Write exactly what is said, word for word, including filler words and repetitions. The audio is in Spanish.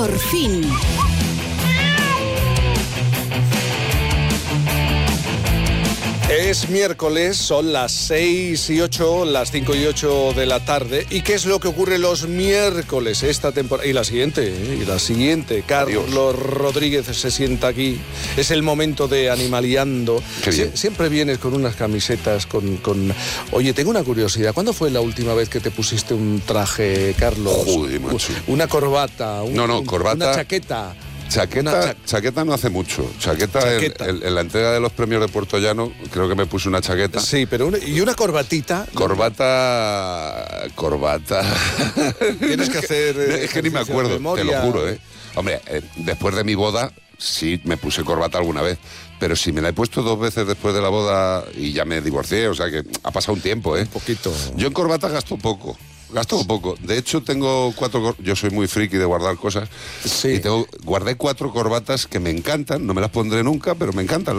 Por fin. Es miércoles, son las seis y ocho, las cinco y ocho de la tarde. ¿Y qué es lo que ocurre los miércoles esta temporada? Y la siguiente, ¿eh? y la siguiente. Carlos Adiós. Rodríguez se sienta aquí. Es el momento de Animaliando. Sie- siempre vienes con unas camisetas, con, con... Oye, tengo una curiosidad. ¿Cuándo fue la última vez que te pusiste un traje, Carlos? Joder, macho. Una corbata. Un, no, no, corbata. Una chaqueta. Chaqueta, cha- chaqueta no hace mucho. Chaqueta, chaqueta. En, en, en la entrega de los premios de Puerto Llano, creo que me puse una chaqueta. Sí, pero una, y una corbatita. Corbata. Corbata. Tienes que hacer. Es que ni me acuerdo, te lo juro, ¿eh? Hombre, eh, después de mi boda, sí me puse corbata alguna vez. Pero si me la he puesto dos veces después de la boda y ya me divorcié, o sea que ha pasado un tiempo, ¿eh? Un poquito. Yo en corbata gasto poco. Gasto poco. De hecho, tengo cuatro... Yo soy muy friki de guardar cosas. Sí. Y tengo, guardé cuatro corbatas que me encantan. No me las pondré nunca, pero me encantan.